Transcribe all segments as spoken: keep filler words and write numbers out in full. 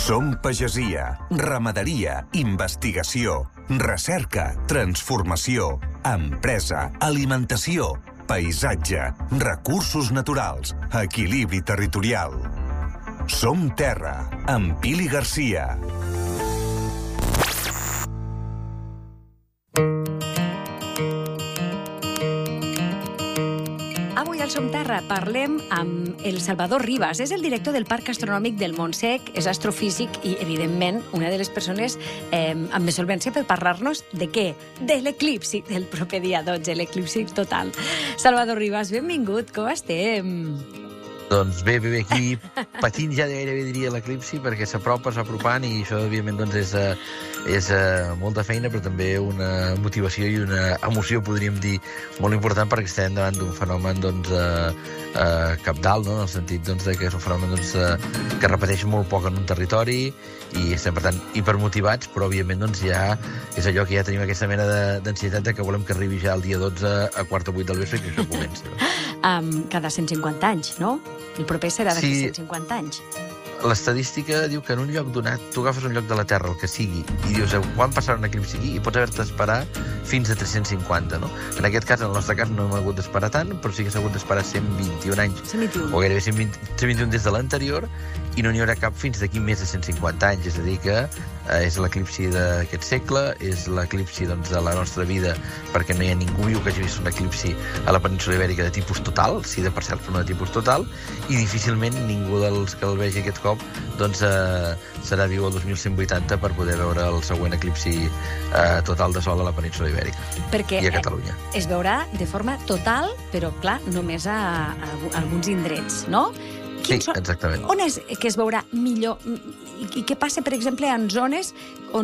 Som pagesia, ramaderia, investigació, recerca, transformació, empresa, alimentació, paisatge, recursos naturals, equilibri territorial. Som terra, amb Pili Garcia. Avui al Som Terra parlem amb el Salvador Ribas. És el director del Parc Astronòmic del Montsec, és astrofísic i, evidentment, una de les persones eh, amb més solvència per parlar-nos de què? De l'eclipsi del proper dia dotze, l'eclipsi total. Salvador Ribas, benvingut, com estem? Doncs bé, bé, bé, aquí patint ja gairebé diria l'eclipsi, perquè s'apropa, s'apropant, i això, evidentment, doncs, és, és molta feina, però també una motivació i una emoció, podríem dir, molt important, perquè estem davant d'un fenomen, doncs, eh, eh, cabdal, no?, en el sentit, doncs, de que és un fenomen, doncs, eh, que repeteix molt poc en un territori, i estem, per tant, hipermotivats, però, òbviament, doncs, ja és allò que ja tenim aquesta mena d'ansietat de que volem que arribi ja el dia dotze a quart o vuit del vespre i que això comenci. No? Um, cada cent cinquanta anys, no? El proper serà d'aquí Sí. cent cinquanta anys. L'estadística diu que en un lloc donat, tu agafes un lloc de la Terra, el que sigui, i dius, quan passarà un eclipsi aquí? I pots haver-te d'esperar fins a tres-cents cinquanta, no? En aquest cas, en el nostre cas, no hem hagut d'esperar tant, però sí que s'ha hagut d'esperar cent vint-i-un anys. cent vint-i-un. O gairebé cent vint-i-un des de l'anterior, i no n'hi haurà cap fins d'aquí més de cent cinquanta anys. És a dir, que eh, és l'eclipsi d'aquest segle, és l'eclipsi, doncs, de la nostra vida, perquè no hi ha ningú viu que hagi vist un eclipsi a la península Ibèrica de tipus total, sí de parcial, però no de tipus total, i difícilment ningú dels que el vegi aquest cop doncs, eh, serà viu el dos mil cent vuitanta per poder veure el següent eclipsi eh, total de sol a la península Ibèrica. Perquè I a Catalunya. eh, es veurà de forma total, però, clar, només a, a, a alguns indrets, no? Sí, Quins són- exactament. On és que es veurà millor? I, i què passa, per exemple, en zones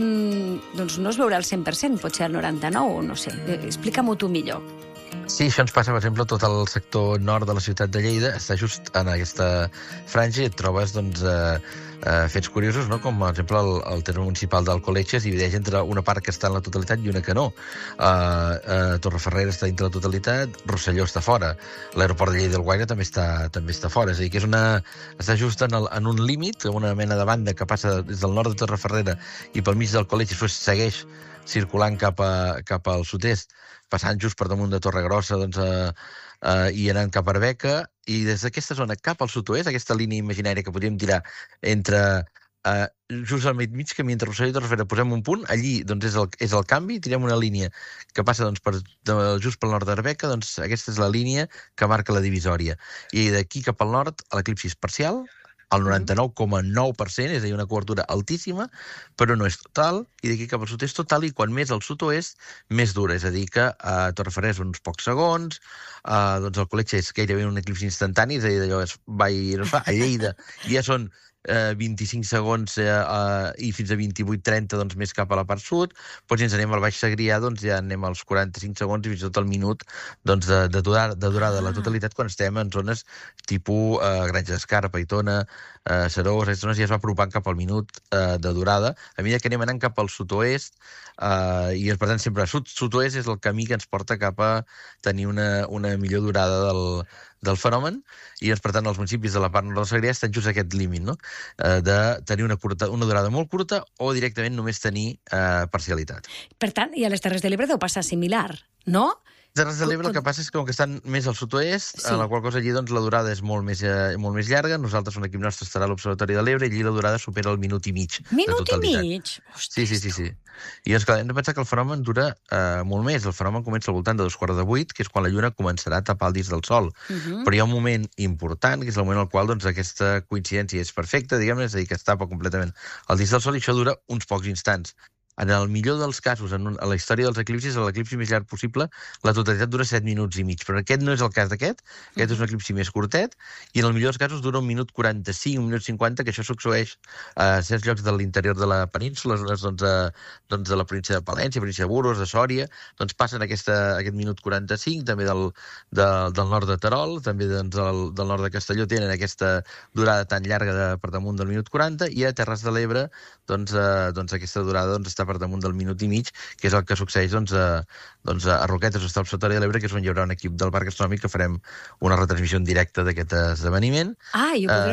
on doncs, no es veurà al cent per cent, potser al noranta-nou, o no sé. Eh, Explica-m'ho tu millor. Sí, això ens passa, per exemple, tot el sector nord de la ciutat de Lleida, està just en aquesta franja i et trobes, doncs, eh, eh, fets curiosos, no?, com, per exemple, el, el terme municipal d'Alcoletge es divideix entre una part que està en la totalitat i una que no. Uh, uh, Torreferrera està dintre la totalitat, Rosselló està fora, l'aeroport de Lleida del Guaire també està, també està fora, és a dir, que és una, està just en, el, en un límit, una mena de banda que passa des del nord de Torreferrera i pel mig d'Alcoletge, després segueix circulant cap, a, cap al sud-est, passant just per damunt de Torregrossa, doncs, eh, eh, i anant cap a Arbeca, i des d'aquesta zona cap al sud-oest, aquesta línia imaginària que podríem tirar entre eh, just al mig, mig camí entre Rosselló i Torreferrera, posem un punt, allí doncs, és, el, és el canvi, tirem una línia que passa doncs, per, de, just pel nord d'Arbeca, doncs aquesta és la línia que marca la divisòria. I d'aquí cap al nord, l'eclipsi és parcial, el noranta-nou coma nou per cent, és a dir, una cobertura altíssima, però no és total, i d'aquí cap al sud és total, i quan més al sud-oest, més dura. És a dir, que a Torreferrera són uns pocs segons, uh, doncs el Alcoletge és gairebé un eclipsi instantani, és a dir, d'allò es va i no es fa. A Lleida ja són eh, vint-i-cinc segons eh, uh, i fins a vint-i-vuit trenta doncs, més cap a la part sud, però si ens anem al Baix Segrià doncs, ja anem als quaranta-cinc segons i fins i tot al minut doncs, de, de, durada, de durada de la totalitat quan estem en zones tipus eh, Granja d'Escarpa, Aitona, eh, Serós, aquestes zones ja es va apropant cap al minut eh, de durada, a mesura que anem anant cap al sud-oest, eh, i per tant sempre sud, sud-oest és el camí que ens porta cap a tenir una, una millor durada del, del fenomen, i per tant els municipis de la part nord del Segrià estan just a aquest límit, no? eh, de tenir una, curta, una durada molt curta o directament només tenir eh, parcialitat. Per tant, i a les Terres de l'Ebre deu passar similar, no? Terres de l'Ebre el que passa és que com que estan més al sud-oest, Sí. sí. a la qual cosa allí doncs, la durada és molt més, eh, molt més llarga. Nosaltres, un equip nostre, estarà a l'Observatori de l'Ebre i allí la durada supera el minut i mig. Minut de i totalitat. mig? Sí, sí, sí, sí. I doncs, clar, hem de pensar que el fenomen dura eh, molt més. El fenomen comença al voltant de dos quarts de vuit, que és quan la lluna començarà a tapar el disc del Sol. Uh -huh. Però hi ha un moment important, que és el moment al qual doncs, aquesta coincidència és perfecta, diguem-ne, és a dir, que es tapa completament el disc del Sol, i això dura uns pocs instants. En el millor dels casos, en un, a la història dels eclipsis, a l'eclipsi més llarg possible, la totalitat dura set minuts i mig. Però aquest no és el cas d'aquest, aquest és un eclipsi més curtet, i en el millor dels casos dura un minut quaranta-cinc, un minut cinquanta, que això succeeix a certs llocs de l'interior de la península, zones doncs, de, doncs, de la província de Palència, província de Burgos, de Sòria, doncs passen aquesta, aquest minut quaranta-cinc, també del, de, del nord de Terol, també doncs, del, del nord de Castelló tenen aquesta durada tan llarga de, per damunt del minut quaranta, i a Terres de l'Ebre doncs, eh, doncs aquesta durada doncs, està per damunt del minut i mig, que és el que succeeix doncs, a, doncs, a Roquetes, està al Observatori de l'Ebre, que és on hi haurà un equip del Parc Astronòmic que farem una retransmissió en directe d'aquest esdeveniment. Ah, i ho podrem